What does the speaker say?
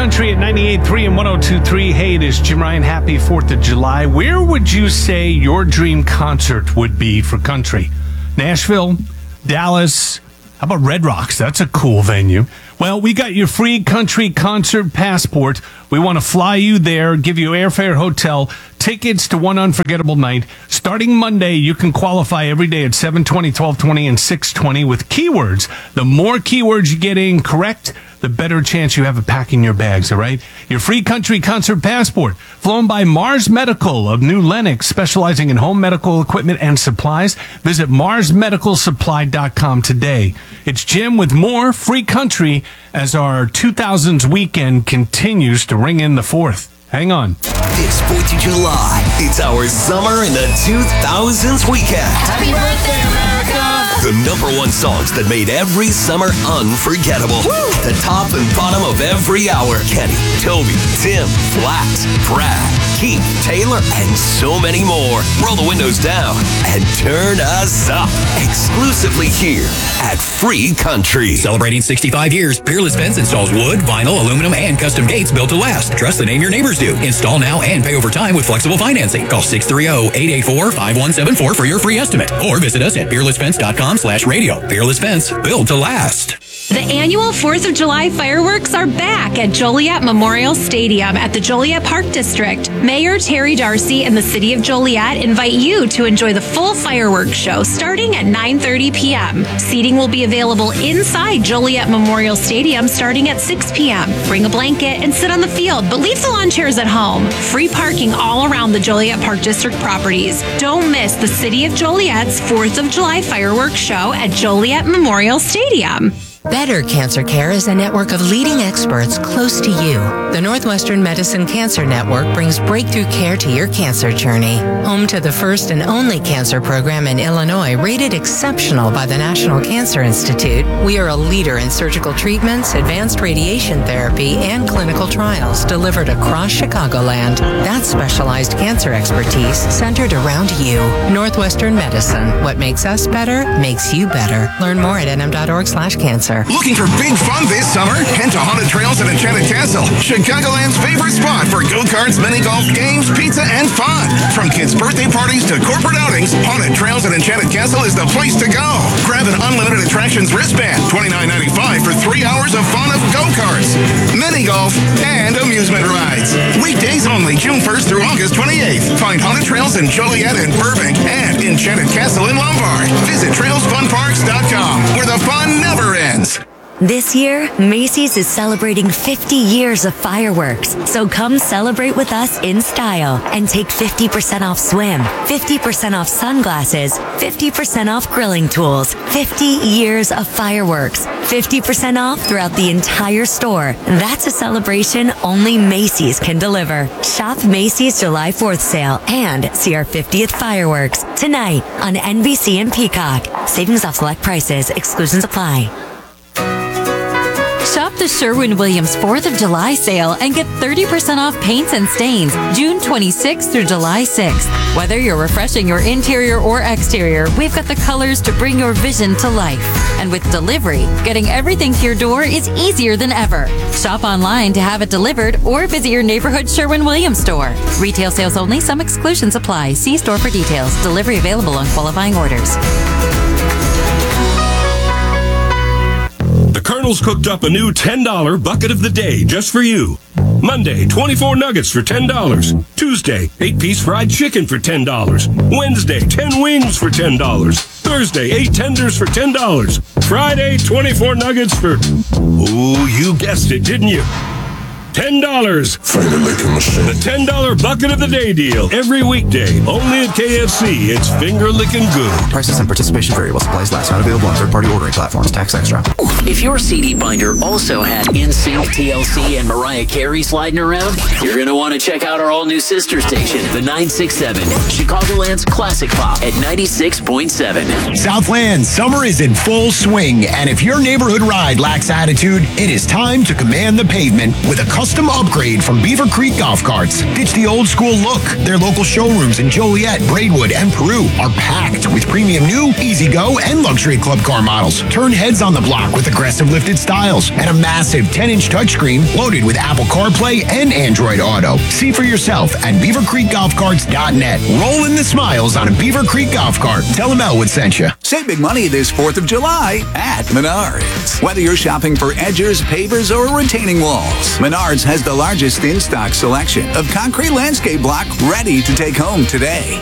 Country at 98.3 and 102.3. Hey, it is Jim Ryan. Happy 4th of July. Where would you say your dream concert would be for country? Nashville? Dallas? How about Red Rocks? That's a cool venue. Well, we got your free country concert passport. We want to fly you there, give you airfare, hotel, tickets to one unforgettable night. Starting Monday, you can qualify every day at 7:20, 12:20, and 6:20 with keywords. The more keywords you get in correct, the better chance you have of packing your bags, all right? Your free country concert passport, flown by Mars Medical of New Lenox, specializing in home medical equipment and supplies. Visit marsmedicalsupply.com today. It's Jim with more free country as our 2000s weekend continues to ring in the 4th. Hang on. It's 4th of July. It's our summer in the 2000s weekend. Happy birthday, America! The #1 songs that made every summer unforgettable. Woo! The top and bottom of every hour. Kenny, Toby, Tim, Flax, Brad, Keith, Taylor, and so many more. Roll the windows down and turn us up. Exclusively here at Free Country. Celebrating 65 years, Peerless Fence installs wood, vinyl, aluminum, and custom gates built to last. Trust the name your neighbors do. Install now and pay over time with flexible financing. Call 630-884-5174 for your free estimate. Or visit us at peerlessfence.com/radio. Peerless Fence, built to last. The annual 4th of July fireworks are back at Joliet Memorial Stadium at the Joliet Park District. Mayor Terry Darcy and the City of Joliet invite you to enjoy the full fireworks show starting at 9:30 p.m. Seating will be available inside Joliet Memorial Stadium starting at 6 p.m. Bring a blanket and sit on the field, but leave the lawn chairs at home. Free parking all around the Joliet Park District properties. Don't miss the City of Joliet's 4th of July fireworks show at Joliet Memorial Stadium. Better Cancer Care is a network of leading experts close to you. The Northwestern Medicine Cancer Network brings breakthrough care to your cancer journey. Home to the first and only cancer program in Illinois, rated exceptional by the National Cancer Institute, we are a leader in surgical treatments, advanced radiation therapy, and clinical trials delivered across Chicagoland. That's specialized cancer expertise centered around you. Northwestern Medicine. What makes us better makes you better. Learn more at nm.org/cancer. Looking for big fun this summer? Head to Haunted Trails at Enchanted Castle, Chicagoland's favorite spot for go-karts, mini-golf, games, pizza, and fun. From kids' birthday parties to corporate outings, Haunted Trails at Enchanted Castle is the place to go. Grab an unlimited attractions wristband, $29.95 for 3 hours of fun of go-karts, mini-golf, and amusement rides. Weekdays only, June 1st through August 28th. Find Haunted Trails in Joliet and Burbank and Enchanted Castle in Lombard. Visit trailsfunparks.com, where the fun never ends. This year, Macy's is celebrating 50 years of fireworks. So come celebrate with us in style and take 50% off swim, 50% off sunglasses, 50% off grilling tools, 50 years of fireworks, 50% off throughout the entire store. That's a celebration only Macy's can deliver. Shop Macy's July 4th sale and see our 50th fireworks tonight on NBC and Peacock. Savings off select prices. Exclusions apply. Shop the Sherwin-Williams 4th of July sale and get 30% off paints and stains June 26th through July 6th. Whether you're refreshing your interior or exterior, we've got the colors to bring your vision to life. And with delivery, getting everything to your door is easier than ever. Shop online to have it delivered or visit your neighborhood Sherwin-Williams store. Retail sales only. Some exclusions apply. See store for details. Delivery available on qualifying orders. The Colonel's cooked up a new $10 bucket of the day just for you. Monday, 24 nuggets for $10. Tuesday, 8-piece fried chicken for $10. Wednesday, 10 wings for $10. Thursday, 8 tenders for $10. Friday, 24 nuggets for... Oh, you guessed it, didn't you? $10. Finger licking machine. The $10 bucket of the day deal. Every weekday. Only at KFC. It's finger licking good. Prices and participation vary while supplies last. Not available on third-party ordering platforms. Tax extra. If your CD binder also had NSYNC, TLC, and Mariah Carey sliding around, you're going to want to check out our all-new sister station, the 967, Chicagoland's classic pop at 96.7. Southland, summer is in full swing, and if your neighborhood ride lacks attitude, it is time to command the pavement with a custom custom upgrade from Beaver Creek Golf Carts. Ditch the old school look. Their local showrooms in Joliet, Braidwood, and Peru are packed with premium new, easy-go, and luxury club car models. Turn heads on the block with aggressive lifted styles and a massive 10-inch touchscreen loaded with Apple CarPlay and Android Auto. See for yourself at BeaverCreekGolfCarts.net. Roll in the smiles on a Beaver Creek golf cart. Tell them Elwood sent you. Save big money this 4th of July at Menards. Whether you're shopping for edgers, pavers, or retaining walls, Menards has the largest in-stock selection of concrete landscape block ready to take home today.